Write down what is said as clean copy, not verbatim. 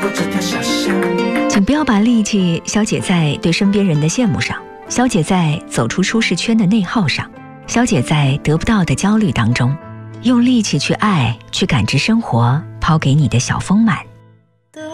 请不要把力气消解在对身边人的羡慕上，消解在走出舒适圈的内耗上，消解在得不到的焦虑当中，用力气去爱，去感知生活抛给你的小丰满。